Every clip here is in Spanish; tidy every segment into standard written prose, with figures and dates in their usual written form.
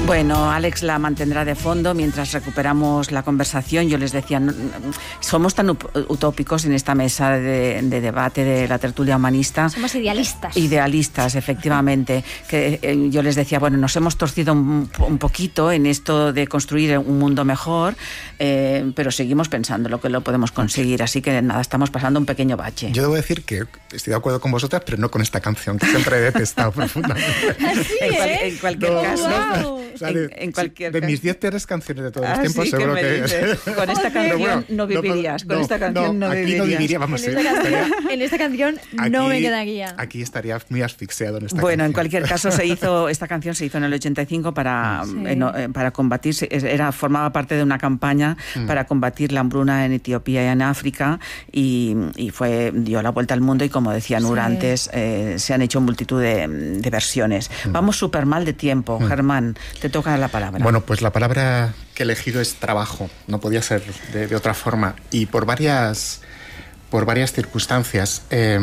Bueno, Alex la mantendrá de fondo mientras recuperamos la conversación. Yo les decía, somos tan utópicos en esta mesa de debate de la tertulia humanista. Somos idealistas. Idealistas, efectivamente. Que yo les decía, bueno, nos hemos torcido un poquito en esto de construir un mundo mejor, pero seguimos pensando lo que lo podemos conseguir. Así que nada, estamos pasando un pequeño bache. Yo debo decir que estoy de acuerdo con vosotras, pero no con esta canción, que siempre he detestado profundamente. Así, En cualquier caso... Wow. O sea, de mis 10 peores canciones de todos los tiempos, sí, seguro que... Con esta canción no vivirías. Con esta canción no vivirías. Aquí no viviría, vamos a ver. En esta canción no me quedaría. Aquí estaría muy asfixiado en esta canción. En cualquier caso, esta canción se hizo en el 85 para combatir, formaba parte de una campaña para combatir la hambruna en Etiopía y en África, y dio la vuelta al mundo, y como decía Nur antes, se han hecho multitud de versiones. Vamos súper mal de tiempo, Germán. Te toca la palabra. Bueno, pues la palabra que he elegido es trabajo. No podía ser de otra forma. Y por varias circunstancias.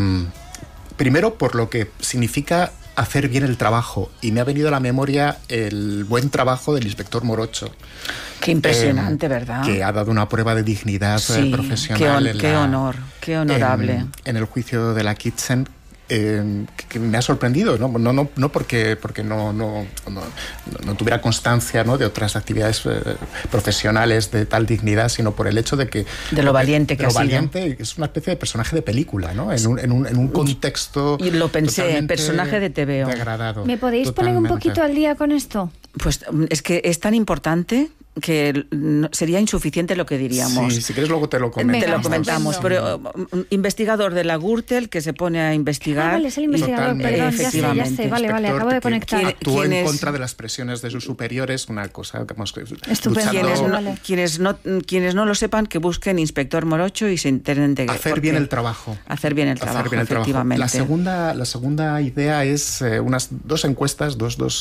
Primero, por lo que significa hacer bien el trabajo. Y me ha venido a la memoria el buen trabajo del inspector Morocho. Qué impresionante, ¿verdad? Que ha dado una prueba de dignidad profesional. Qué honor, qué honorable. En el juicio de la Kitchen. Que me ha sorprendido, no porque no tuviera constancia, ¿no?, de otras actividades profesionales de tal dignidad, sino por el hecho de que... De lo valiente que ha sido. Es una especie de personaje de película, ¿no? En un contexto... Y lo pensé, personaje de TVO. Degradado. ¿Me podéis poner un poquito al día con esto? Pues es que es tan importante que sería insuficiente lo que diríamos. Sí, si quieres luego te lo comentamos. Te lo comentamos, pero investigador de la Gürtel que se pone a investigar. Vale, es el investigador, perdón, efectivamente. ya sé, vale, acabo de conectar. Actuó en contra de las presiones de sus superiores, una cosa que hemos... Estupendo. Quienes no lo sepan, que busquen inspector Morocho y se enteren de... Hacer bien el trabajo. Hacer bien el trabajo, efectivamente. La segunda idea es unas dos encuestas,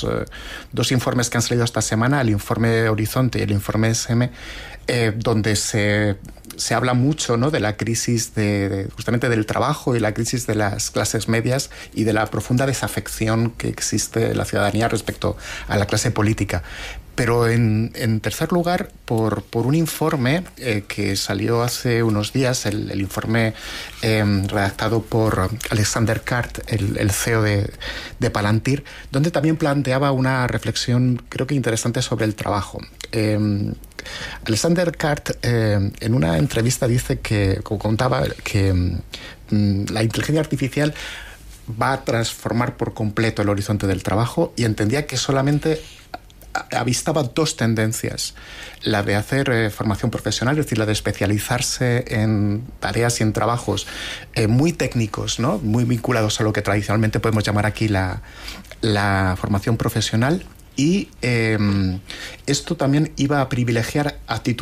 dos informes que han salido esta semana, el informe Horizonte y el informe SM, donde se habla mucho, ¿no?, de la crisis justamente del trabajo y la crisis de las clases medias y de la profunda desafección que existe en la ciudadanía respecto a la clase política. Pero en tercer lugar, por un informe que salió hace unos días, el informe redactado por Alexander Kart, el CEO de Palantir, donde también planteaba una reflexión, creo que interesante, sobre el trabajo. Alexander Kart en una entrevista contaba que la inteligencia artificial va a transformar por completo el horizonte del trabajo, y entendía que solamente avistaba dos tendencias: la de hacer formación profesional, es decir, la de especializarse en tareas y en trabajos muy técnicos, ¿no?, muy vinculados a lo que tradicionalmente podemos llamar aquí la formación profesional. Y esto también iba a privilegiar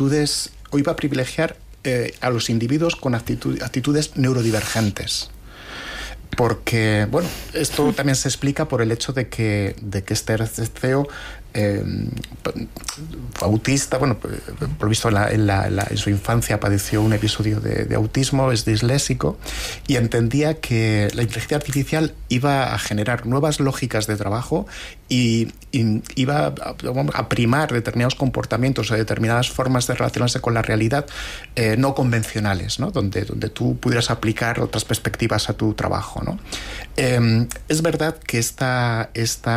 a los individuos con actitudes neurodivergentes. Porque, bueno, esto también se explica por el hecho de que este CEO fue autista, bueno, por lo visto en su infancia padeció un episodio de autismo, es disléxico, y entendía que la inteligencia artificial iba a generar nuevas lógicas de trabajo y iba a primar determinados comportamientos o determinadas formas de relacionarse con la realidad no convencionales, ¿no?, donde tú pudieras aplicar otras perspectivas a tu trabajo, ¿no? Es verdad que esta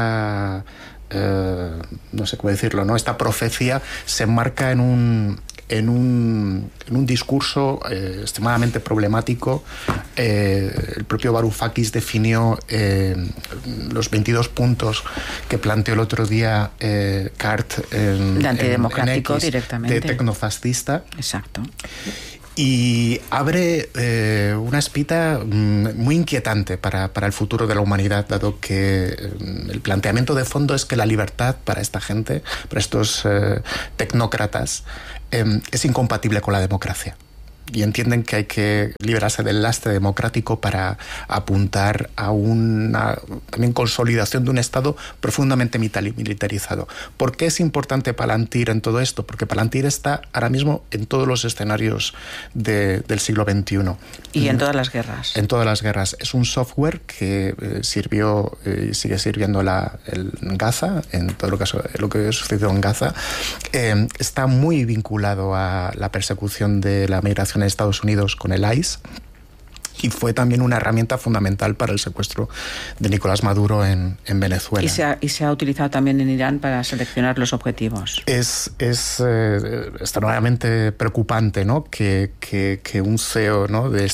no sé cómo decirlo, ¿no?, esta profecía se enmarca en un discurso extremadamente problemático. El propio Varoufakis definió los 22 puntos que planteó el otro día Kart de antidemocrático en X, directamente, de tecnofascista. Exacto. Y abre una espita muy inquietante para el futuro de la humanidad, dado que el planteamiento de fondo es que la libertad para esta gente, para estos tecnócratas, es incompatible con la democracia. y entienden que hay que liberarse del lastre democrático para apuntar a una también consolidación de un Estado profundamente militarizado. ¿Por qué es importante Palantir en todo esto? Porque Palantir está ahora mismo en todos los escenarios del siglo XXI. Y en todas las guerras. En todas las guerras. Es un software que sirvió y sigue sirviendo en Gaza, en todo lo que sucedió en Gaza. Está muy vinculado a la persecución de la migración en Estados Unidos con el ICE, y fue también una herramienta fundamental para el secuestro de Nicolás Maduro en Venezuela. Y se ha utilizado también en Irán para seleccionar los objetivos. Es extremadamente preocupante, ¿no?, que un CEO, ¿no?, de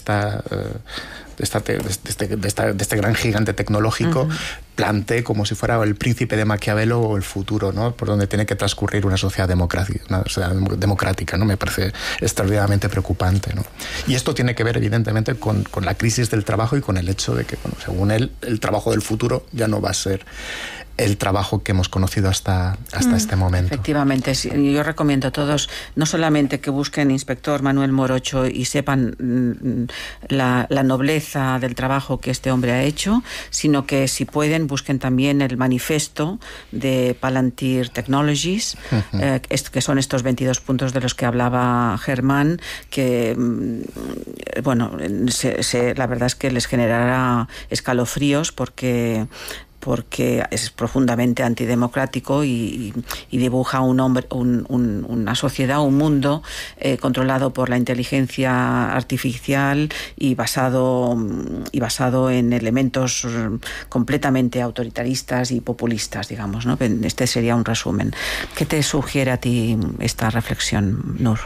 este gran gigante tecnológico plantee como si fuera el príncipe de Maquiavelo o el futuro, ¿no?, por donde tiene que transcurrir una sociedad democrática, ¿no? Me parece extraordinariamente preocupante, ¿no? Y esto tiene que ver evidentemente con la crisis del trabajo y con el hecho de que, bueno, según él, el trabajo del futuro ya no va a ser el trabajo que hemos conocido hasta este momento. Efectivamente, yo recomiendo a todos no solamente que busquen Inspector Manuel Morocho y sepan la nobleza del trabajo que este hombre ha hecho, sino que si pueden busquen también el manifiesto de Palantir Technologies, que son estos 22 puntos de los que hablaba Germán, que bueno, la verdad es que les generará escalofríos porque es profundamente antidemocrático y dibuja una sociedad, un mundo controlado por la inteligencia artificial y basado en elementos completamente autoritaristas y populistas, digamos, ¿no? Este sería un resumen. ¿Qué te sugiere a ti esta reflexión, Nur?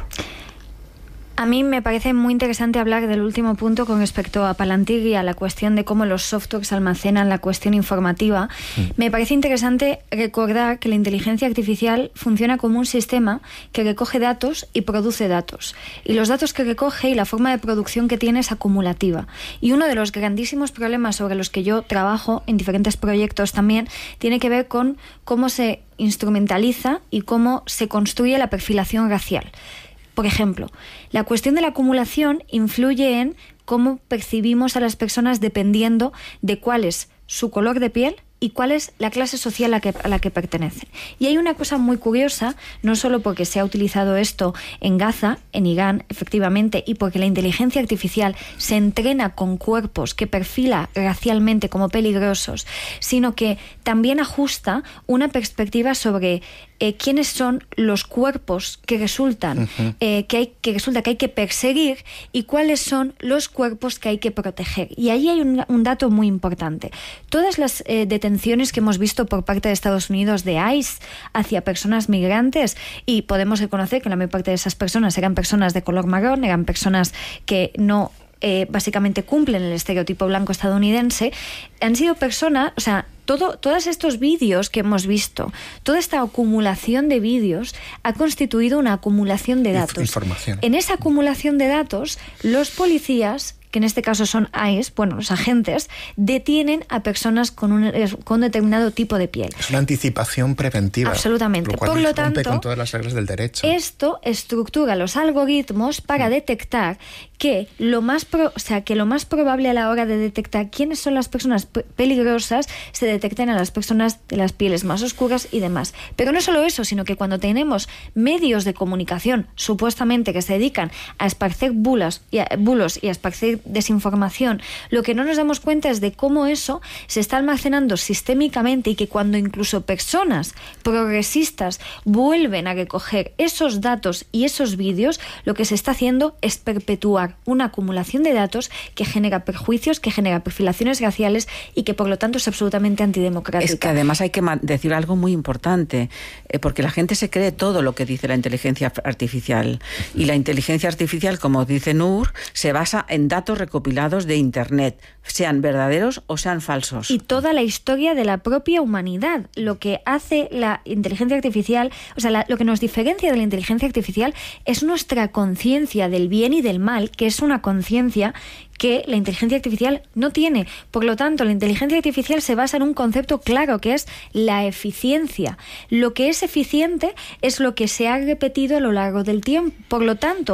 A mí me parece muy interesante hablar del último punto con respecto a Palantir y a la cuestión de cómo los softwares almacenan la cuestión informativa. Me parece interesante recordar que la inteligencia artificial funciona como un sistema que recoge datos y produce datos. Y los datos que recoge y la forma de producción que tiene es acumulativa. Y uno de los grandísimos problemas sobre los que yo trabajo en diferentes proyectos también tiene que ver con cómo se instrumentaliza y cómo se construye la perfilación racial. Por ejemplo, la cuestión de la acumulación influye en cómo percibimos a las personas dependiendo de cuál es su color de piel y cuál es la clase social a la que pertenecen. Y hay una cosa muy curiosa, no solo porque se ha utilizado esto en Gaza, en Irán, efectivamente, y porque la inteligencia artificial se entrena con cuerpos que perfila racialmente como peligrosos, sino que también ajusta una perspectiva sobre quiénes son los cuerpos que resultan que hay que perseguir y cuáles son los cuerpos que hay que proteger. Y ahí hay un dato muy importante. Todas las detenciones que hemos visto por parte de Estados Unidos de ICE hacia personas migrantes, y podemos reconocer que la mayor parte de esas personas eran personas de color marrón, eran personas que no básicamente cumplen el estereotipo blanco estadounidense, han sido personas, o sea, todos estos vídeos que hemos visto, toda esta acumulación de vídeos ha constituido una acumulación de datos. Información. En esa acumulación de datos, los policías, que en este caso son ICE, bueno, los agentes, detienen a personas con determinado tipo de piel. Es una anticipación preventiva. Absolutamente. Por lo tanto, con todas las reglas del derecho. Esto estructura los algoritmos para detectar que lo más probable a la hora de detectar quiénes son las personas peligrosas, se detecten a las personas de las pieles más oscuras y demás. Pero no solo eso, sino que cuando tenemos medios de comunicación supuestamente que se dedican a esparcer bulos y a esparcir desinformación, lo que no nos damos cuenta es de cómo eso se está almacenando sistémicamente, y que cuando incluso personas progresistas vuelven a recoger esos datos y esos vídeos, lo que se está haciendo es perpetuar una acumulación de datos que genera perjuicios, que genera perfilaciones raciales y que por lo tanto es absolutamente antidemocrática. Es que además hay que decir algo muy importante, porque la gente se cree todo lo que dice la inteligencia artificial, y la inteligencia artificial, como dice Nur, se basa en datos recopilados de Internet, sean verdaderos o sean falsos. Y toda la historia de la propia humanidad. Lo que hace la inteligencia artificial, o sea, lo que nos diferencia de la inteligencia artificial es nuestra conciencia del bien y del mal, que es una conciencia que la inteligencia artificial no tiene. Por lo tanto, la inteligencia artificial se basa en un concepto claro, que es la eficiencia. Lo que es eficiente es lo que se ha repetido a lo largo del tiempo. Por lo tanto,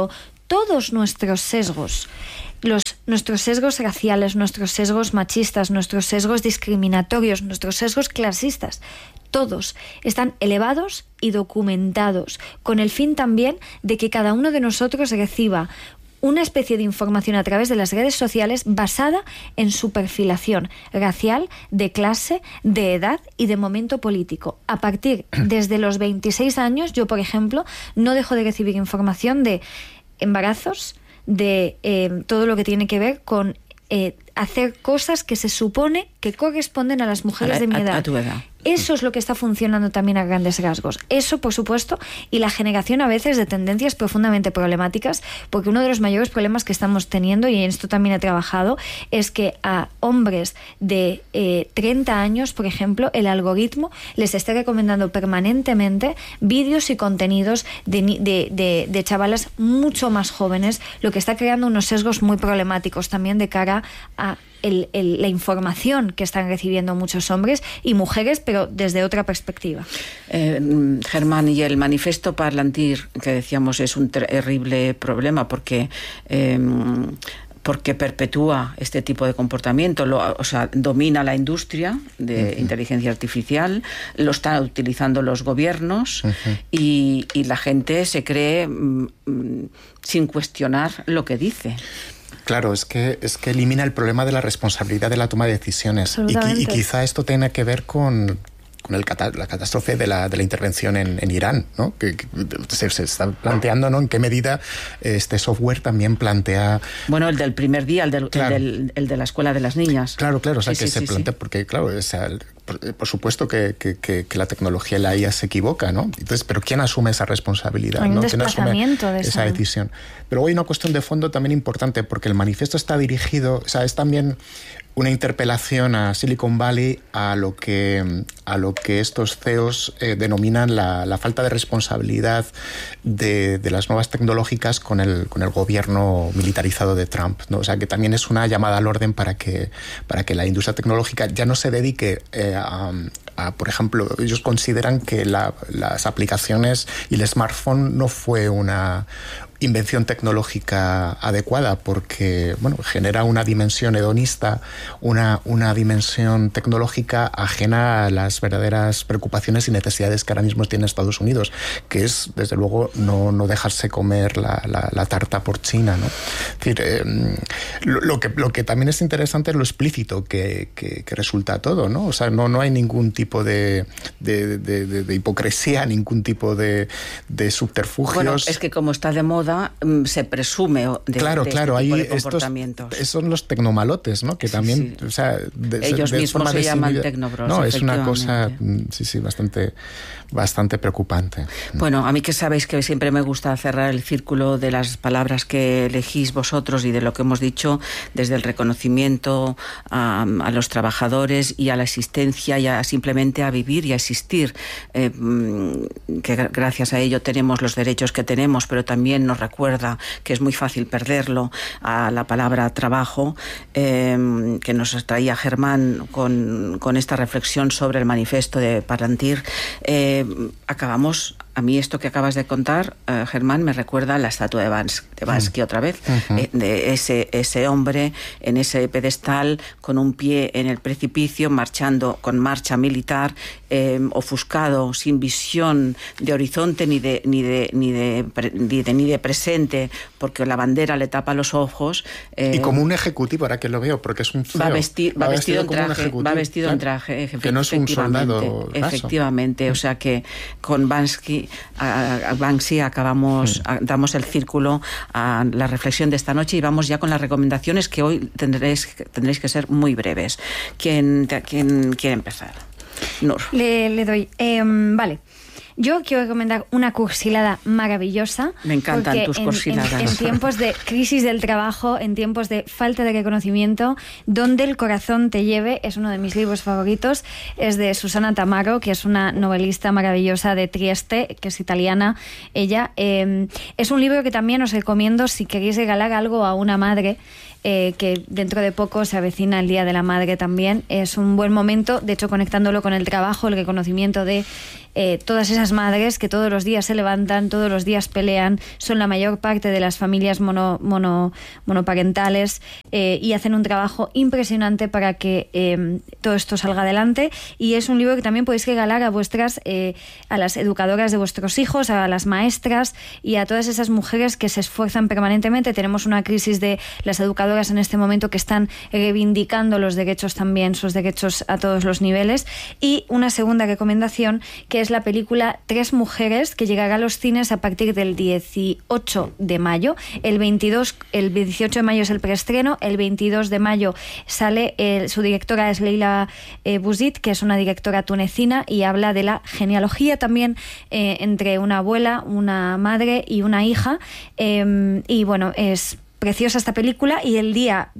todos nuestros sesgos, nuestros sesgos raciales, nuestros sesgos machistas, nuestros sesgos discriminatorios, nuestros sesgos clasistas, todos están elevados y documentados, con el fin también de que cada uno de nosotros reciba una especie de información a través de las redes sociales basada en su perfilación racial, de clase, de edad y de momento político. A partir desde los 26 años, yo, por ejemplo, no dejo de recibir información de embarazos, de todo lo que tiene que ver con hacer cosas que se supone que corresponden a las mujeres de mi edad. A tu edad. Eso es lo que está funcionando también a grandes rasgos. Eso, por supuesto, y la generación a veces de tendencias profundamente problemáticas, porque uno de los mayores problemas que estamos teniendo, y en esto también he trabajado, es que a hombres de 30 años, por ejemplo, el algoritmo les está recomendando permanentemente vídeos y contenidos de chavalas mucho más jóvenes, lo que está creando unos sesgos muy problemáticos también de cara a la información que están recibiendo muchos hombres y mujeres, pero desde otra perspectiva. Germán, y el manifiesto Parlantir, que decíamos, es un terrible problema porque perpetúa este tipo de comportamiento, domina la industria de inteligencia artificial, lo están utilizando los gobiernos y la gente se cree sin cuestionar lo que dice. Claro, es que elimina el problema de la responsabilidad de la toma de decisiones. Y quizá esto tenga que ver con la catástrofe de la intervención en Irán, ¿no? Que se está planteando, ¿no?, en qué medida este software también plantea... Bueno, el del primer día, el de la escuela de las niñas. Claro, o sea, se plantea, porque claro, por supuesto que la tecnología y la IA se equivoca, ¿no? Entonces, pero ¿quién asume esa responsabilidad? Hay un ¿no? ¿Quién asume esa decisión? Pero hay una cuestión de fondo también importante, porque el manifiesto está dirigido, o sea, es también una interpelación a Silicon Valley, a lo que estos CEOs denominan la falta de responsabilidad de las nuevas tecnológicas con el gobierno militarizado de Trump, ¿no? O sea, que también es una llamada al orden para que la industria tecnológica ya no se dedique por ejemplo, ellos consideran que las aplicaciones y el smartphone no fue una invención tecnológica adecuada, porque genera una dimensión hedonista, una dimensión tecnológica ajena a las verdaderas preocupaciones y necesidades que ahora mismo tiene Estados Unidos, que es, desde luego, no dejarse comer la tarta por China, ¿no? Es decir, lo que también es interesante es lo explícito que resulta todo, ¿no? O sea, no hay ningún tipo de hipocresía, ningún tipo de subterfugios. Bueno, es que como está de moda, se presume de claro, este tipo ahí de comportamientos. Son los tecnomalotes, ¿no? Que también, sí. O sea, ellos mismos se llaman tecnobros. No, es una cosa, bastante preocupante. Bueno, a mí que sabéis que siempre me gusta cerrar el círculo de las palabras que elegís vosotros y de lo que hemos dicho, desde el reconocimiento a los trabajadores y a la existencia y simplemente a vivir y a existir, que gracias a ello tenemos los derechos que tenemos, pero también nos recuerda que es muy fácil perderlo, a la palabra trabajo, que nos traía Germán con esta reflexión sobre el manifiesto de Parlantir. Acabamos, a mí esto que acabas de contar, Germán, me recuerda a la estatua de Bansky otra vez, de ese hombre en ese pedestal con un pie en el precipicio, marchando con marcha militar, ofuscado, sin visión de horizonte ni de presente, porque la bandera le tapa los ojos. Y como un ejecutivo, ahora que lo veo, porque es un CEO. Va vestido en traje, que no es un soldado raso. Efectivamente, o sea que con Banksy damos el círculo a la reflexión de esta noche y vamos ya con las recomendaciones, que hoy tendréis que ser muy breves. ¿Quién quiere empezar? Nur. Le doy. Vale. Yo quiero recomendar una cursilada maravillosa. Me encantan tus cursiladas. En tiempos de crisis del trabajo, en tiempos de falta de reconocimiento, Donde el corazón te lleve, es uno de mis libros favoritos. Es de Susana Tamaro, que es una novelista maravillosa de Trieste, que es italiana. Ella es un libro que también os recomiendo si queréis regalar algo a una madre, que dentro de poco se avecina el Día de la Madre también. Es un buen momento, de hecho, conectándolo con el trabajo, el reconocimiento de todas esas madres que todos los días se levantan, todos los días pelean, son la mayor parte de las familias monoparentales y hacen un trabajo impresionante para que todo esto salga adelante. Y es un libro que también podéis regalar a las educadoras de vuestros hijos, a las maestras y a todas esas mujeres que se esfuerzan permanentemente. Tenemos una crisis de las educadoras en este momento que están reivindicando los derechos también, sus derechos a todos los niveles. Y una segunda recomendación, que es la película Tres mujeres, que llegará a los cines a partir del 18 de mayo. El 18 de mayo es el preestreno, el 22 de mayo sale, su directora es Leila Bouzid, que es una directora tunecina y habla de la genealogía también entre una abuela, una madre y una hija. Y bueno, es preciosa esta película. Y el día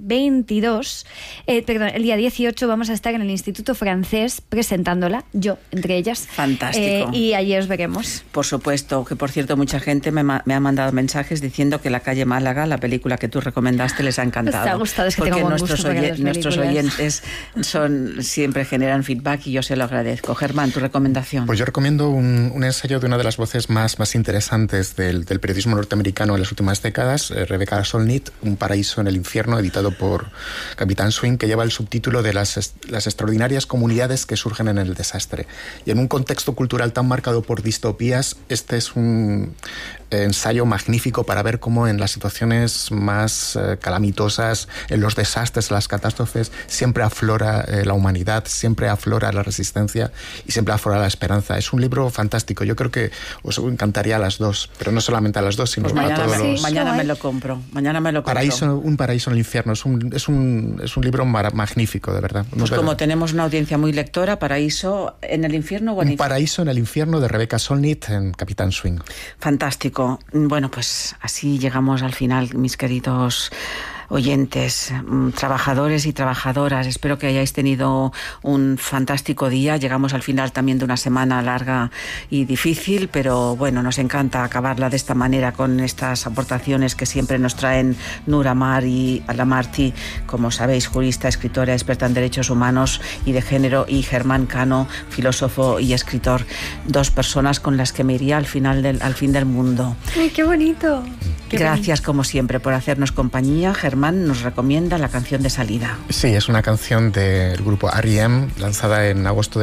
18 vamos a estar en el Instituto Francés presentándola, yo entre ellas. Fantástico. Y allí os veremos. Por supuesto, que por cierto mucha gente me ha mandado mensajes diciendo que La calle Málaga, la película que tú recomendaste, les ha encantado. Les ha gustado, es que porque tengo buen gusto nuestros oyentes siempre generan feedback y yo se lo agradezco. Germán, tu recomendación. Pues yo recomiendo un ensayo de una de las voces más interesantes del periodismo norteamericano en las últimas décadas, Rebecca Solnit, Un paraíso en el infierno, editado por Capitán Swing, que lleva el subtítulo de las extraordinarias comunidades que surgen en el desastre. Y en un contexto cultural tan marcado por distopías, este es un ensayo magnífico para ver cómo en las situaciones más calamitosas, en los desastres, en las catástrofes, siempre aflora la humanidad, siempre aflora la resistencia y siempre aflora la esperanza. Es un libro fantástico. Yo creo que os encantaría a las dos, pero no solamente a las dos, sino pues a todos los... Mañana me lo compro. Un paraíso en el infierno. Es un libro magnífico, de verdad. Pues como tenemos una audiencia muy lectora, Paraíso en el infierno o en Un paraíso en el infierno, de Rebecca Solnit, en Capitán Swing. Fantástico. Bueno, pues así llegamos al final, mis queridos oyentes, trabajadores y trabajadoras. Espero que hayáis tenido un fantástico día. Llegamos al final también de una semana larga y difícil, pero bueno, nos encanta acabarla de esta manera, con estas aportaciones que siempre nos traen Noura Mar y Alamarty, como sabéis, jurista, escritora, experta en derechos humanos y de género, y Germán Cano, filósofo y escritor. Dos personas con las que me iría al fin del mundo. ¡Ay, qué bonito! Gracias, como siempre, por hacernos compañía. Germán nos recomienda la canción de salida. Sí, es una canción del grupo R.E.M., lanzada en agosto de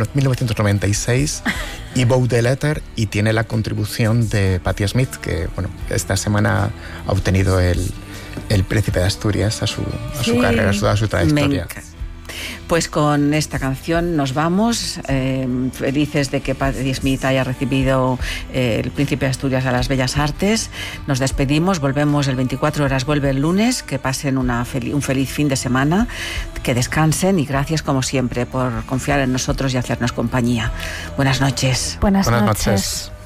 1996, y Bow the Letter, y tiene la contribución de Patti Smith, que bueno, esta semana ha obtenido el Príncipe de Asturias a su carrera, a toda su trayectoria. Pues con esta canción nos vamos, felices de que Patti Smith haya recibido el Príncipe de Asturias a las Bellas Artes. Nos despedimos, volvemos el 24 horas, vuelve el lunes. Que pasen un feliz fin de semana, que descansen, y gracias como siempre por confiar en nosotros y hacernos compañía. Buenas noches. Buenas noches.